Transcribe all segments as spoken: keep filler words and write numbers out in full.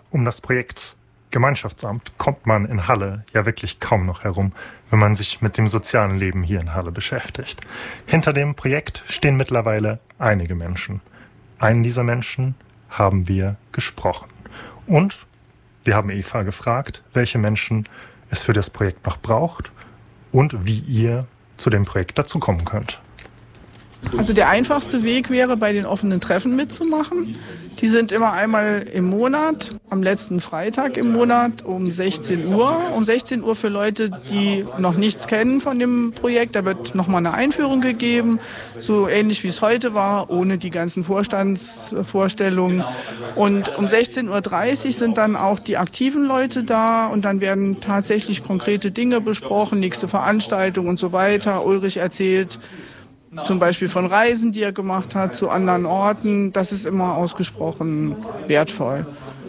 Um das Projekt Gemeinschaftsamt kommt man in Halle ja wirklich kaum noch herum, wenn man sich mit dem sozialen Leben hier in Halle beschäftigt. Hinter dem Projekt stehen mittlerweile einige Menschen. Einen dieser Menschen haben wir gesprochen. Und wir haben Eva gefragt, welche Menschen es für das Projekt noch braucht und wie ihr zu dem Projekt dazukommen könnt. Also der einfachste Weg wäre, bei den offenen Treffen mitzumachen. Die sind immer einmal im Monat, am letzten Freitag im Monat um sechzehn Uhr. Um sechzehn Uhr für Leute, die noch nichts kennen von dem Projekt. Da wird nochmal eine Einführung gegeben, so ähnlich wie es heute war, ohne die ganzen Vorstandsvorstellungen. Und um sechzehn Uhr dreißig sind dann auch die aktiven Leute da und dann werden tatsächlich konkrete Dinge besprochen, nächste Veranstaltung und so weiter. Ulrich erzählt zum Beispiel von Reisen, die er gemacht hat zu anderen Orten. Das ist immer ausgesprochen wertvoll.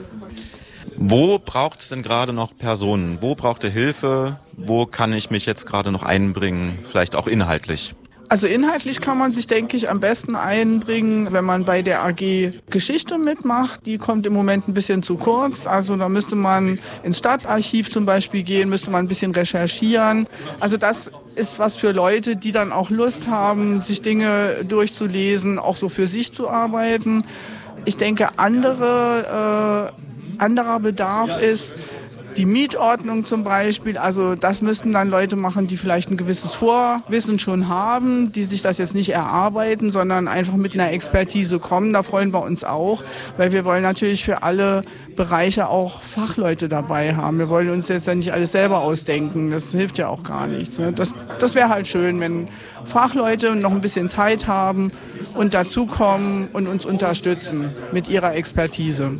Wo braucht es denn gerade noch Personen? Wo braucht ihr Hilfe? Wo kann ich mich jetzt gerade noch einbringen? Vielleicht auch inhaltlich? Also inhaltlich kann man sich, denke ich, am besten einbringen, wenn man bei der A G Geschichte mitmacht. Die kommt im Moment ein bisschen zu kurz. Also da müsste man ins Stadtarchiv zum Beispiel gehen, müsste man ein bisschen recherchieren. Also das ist was für Leute, die dann auch Lust haben, sich Dinge durchzulesen, auch so für sich zu arbeiten. Ich denke, andere, äh, anderer Bedarf ist die Mietordnung zum Beispiel, also das müssten dann Leute machen, die vielleicht ein gewisses Vorwissen schon haben, die sich das jetzt nicht erarbeiten, sondern einfach mit einer Expertise kommen. Da freuen wir uns auch, weil wir wollen natürlich für alle Bereiche auch Fachleute dabei haben. Wir wollen uns jetzt ja nicht alles selber ausdenken, das hilft ja auch gar nichts. Ne? Das, das wäre halt schön, wenn Fachleute noch ein bisschen Zeit haben und dazukommen und uns unterstützen mit ihrer Expertise.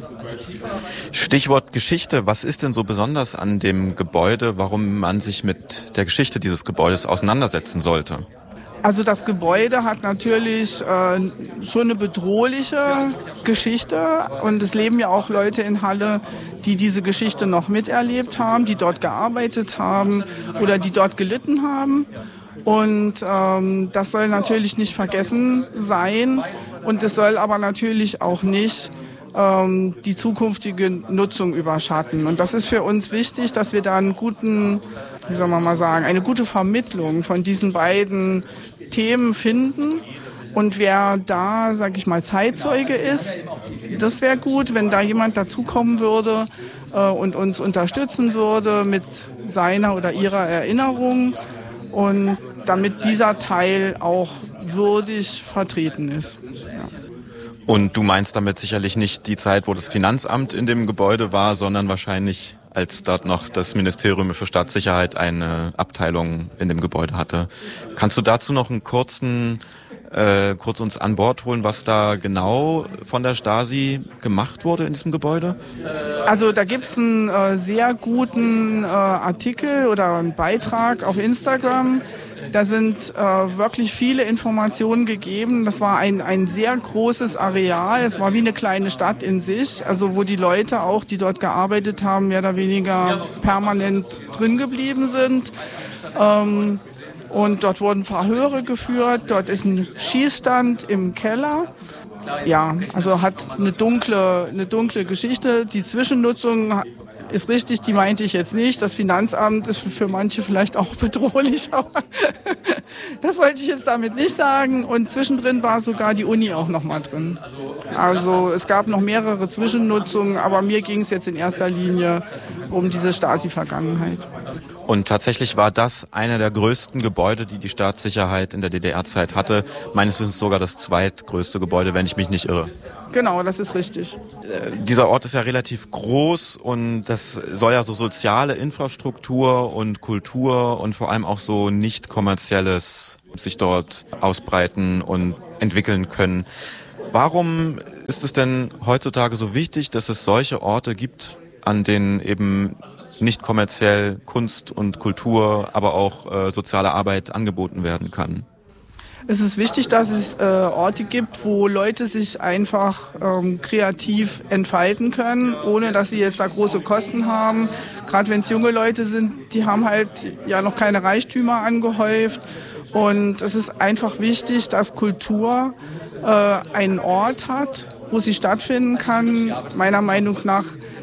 Stichwort Geschichte. Was ist denn so besonders an dem Gebäude, warum man sich mit der Geschichte dieses Gebäudes auseinandersetzen sollte? Also das Gebäude hat natürlich äh, schon eine bedrohliche Geschichte und es leben ja auch Leute in Halle, die diese Geschichte noch miterlebt haben, die dort gearbeitet haben oder die dort gelitten haben. Und ähm, das soll natürlich nicht vergessen sein und es soll aber natürlich auch nicht ähm, die zukünftige Nutzung überschatten. Und das ist für uns wichtig, dass wir da einen guten, wie soll man mal sagen, eine gute Vermittlung von diesen beiden Themen finden. Und wer da, sag ich mal, Zeitzeuge ist, das wäre gut, wenn da jemand dazukommen würde äh, und uns unterstützen würde mit seiner oder ihrer Erinnerung. Und damit dieser Teil auch würdig vertreten ist. Ja. Und du meinst damit sicherlich nicht die Zeit, wo das Finanzamt in dem Gebäude war, sondern wahrscheinlich, als dort noch das Ministerium für Staatssicherheit eine Abteilung in dem Gebäude hatte. Kannst du dazu noch einen kurzen, äh, kurz uns an Bord holen, was da genau von der Stasi gemacht wurde in diesem Gebäude? Also da gibt's einen äh, sehr guten äh, Artikel oder einen Beitrag auf Instagram. Da sind äh, wirklich viele Informationen gegeben. Das war ein, ein sehr großes Areal. Es war wie eine kleine Stadt in sich, also wo die Leute auch, die dort gearbeitet haben, mehr oder weniger permanent drin geblieben sind. Ähm, und dort wurden Verhöre geführt. Dort ist ein Schießstand im Keller. Ja, also hat eine dunkle, eine dunkle Geschichte. Die Zwischennutzung ist richtig, die meinte ich jetzt nicht. Das Finanzamt ist für manche vielleicht auch bedrohlich, aber das wollte ich jetzt damit nicht sagen. Und zwischendrin war sogar die Uni auch noch mal drin. Also es gab noch mehrere Zwischennutzungen, aber mir ging es jetzt in erster Linie um diese Stasi-Vergangenheit. Und tatsächlich war das einer der größten Gebäude, die die Staatssicherheit in der D D R-Zeit hatte. Meines Wissens sogar das zweitgrößte Gebäude, wenn ich mich nicht irre. Genau, das ist richtig. Äh, dieser Ort ist ja relativ groß und das soll ja so soziale Infrastruktur und Kultur und vor allem auch so nicht kommerzielles sich dort ausbreiten und entwickeln können. Warum ist es denn heutzutage so wichtig, dass es solche Orte gibt, an denen eben nicht kommerziell Kunst und Kultur, aber auch äh, soziale Arbeit angeboten werden kann? Es ist wichtig, dass es äh, Orte gibt, wo Leute sich einfach ähm, kreativ entfalten können, ohne dass sie jetzt da große Kosten haben. Gerade wenn es junge Leute sind, die haben halt ja noch keine Reichtümer angehäuft. Und es ist einfach wichtig, dass Kultur äh, einen Ort hat, wo sie stattfinden kann. Meiner Meinung nach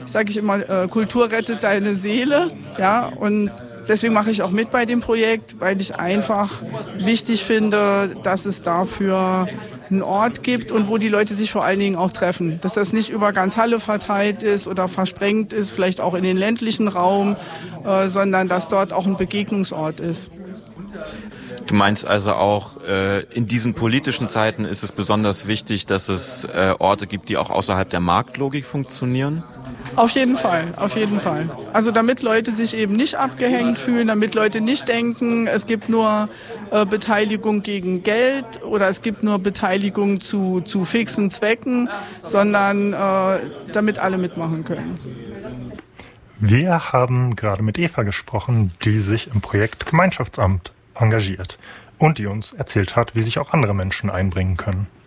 sage ich immer, äh, Kultur rettet deine Seele. Ja, und deswegen mache ich auch mit bei dem Projekt, weil ich einfach wichtig finde, dass es dafür einen Ort gibt und wo die Leute sich vor allen Dingen auch treffen. Dass das nicht über ganz Halle verteilt ist oder versprengt ist, vielleicht auch in den ländlichen Raum, äh, sondern dass dort auch ein Begegnungsort ist. Du meinst also auch, äh, in diesen politischen Zeiten ist es besonders wichtig, dass es äh, Orte gibt, die auch außerhalb der Marktlogik funktionieren? Auf jeden Fall, auf jeden Fall. Also damit Leute sich eben nicht abgehängt fühlen, damit Leute nicht denken, es gibt nur äh, Beteiligung gegen Geld oder es gibt nur Beteiligung zu, zu fixen Zwecken, sondern äh, damit alle mitmachen können. Wir haben gerade mit Eva gesprochen, die sich im Projekt Gemeinschaftsamt engagiert und die uns erzählt hat, wie sich auch andere Menschen einbringen können.